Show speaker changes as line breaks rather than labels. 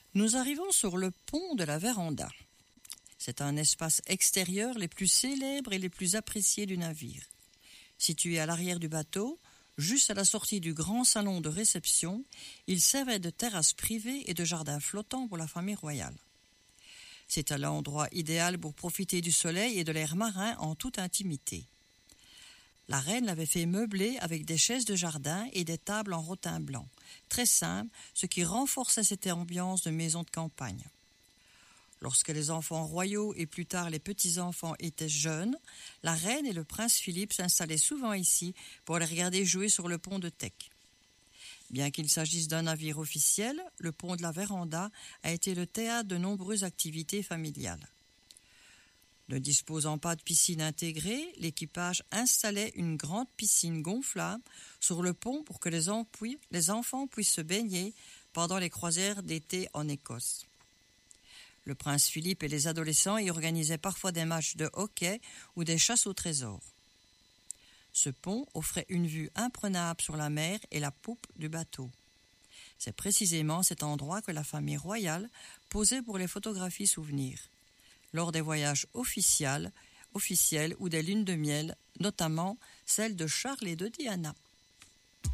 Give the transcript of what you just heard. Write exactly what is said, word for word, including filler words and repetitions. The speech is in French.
Nous arrivons sur le pont de la Véranda. C'est un espace extérieur les plus célèbres et les plus appréciés du navire. Situé à l'arrière du bateau, juste à la sortie du grand salon de réception, il servait de terrasse privée et de jardin flottant pour la famille royale. C'est l'endroit idéal pour profiter du soleil et de l'air marin en toute intimité. La reine l'avait fait meubler avec des chaises de jardin et des tables en rotin blanc, très simple, ce qui renforçait cette ambiance de maison de campagne. Lorsque les enfants royaux et plus tard les petits-enfants étaient jeunes, la reine et le prince Philippe s'installaient souvent ici pour les regarder jouer sur le pont de Teck. Bien qu'il s'agisse d'un navire officiel, le pont de la Véranda a été le théâtre de nombreuses activités familiales. Ne disposant pas de piscine intégrée, l'équipage installait une grande piscine gonflable sur le pont pour que les, empui- les enfants puissent se baigner pendant les croisières d'été en Écosse. Le prince Philippe et les adolescents y organisaient parfois des matchs de hockey ou des chasses au trésor. Ce pont offrait une vue imprenable sur la mer et la poupe du bateau. C'est précisément cet endroit que la famille royale posait pour les photographies souvenirs, lors des voyages officiels, officiels ou des lunes de miel, notamment celle de Charles et de Diana.